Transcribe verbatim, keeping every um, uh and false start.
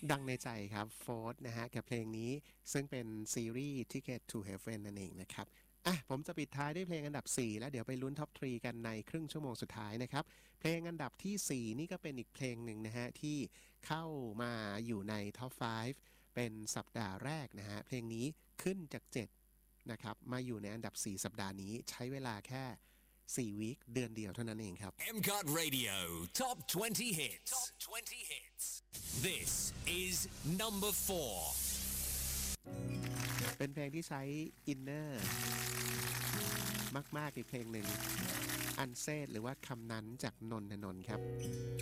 ดังในใจครับโฟร์ธนะฮะกับเพลงนี้ซึ่งเป็นซีรีส์ Ticket to Heaven นั่นเองนะครับอ่ะผมจะปิดท้ายด้วยเพลงอันดับสี่แล้วเดี๋ยวไปลุ้นท็อปทรีกันในครึ่งชั่วโมงสุดท้ายนะครับเพลงอันดับที่สี่นี่ก็เป็นอีกเพลงหนึ่งนะฮะที่เข้ามาอยู่ในท็อปห้าเป็นสัปดาห์แรกนะฮะเพลงนี้ขึ้นจากเจ็ดนะครับมาอยู่ในอันดับสี่สัปดาห์นี้ใช้เวลาแค่สี่วีคเดือนเดียวเท่านั้นเองครับเอ็ม ซี โอ ที Radio Top twenty Hits Top twenty Hits This is number four เป็นเพลงที่ใช้อินเนอร์มากๆอีกเพลงหนึ่งอันเซดหรือว่าคำนั้นจากนนทนนท์ครับ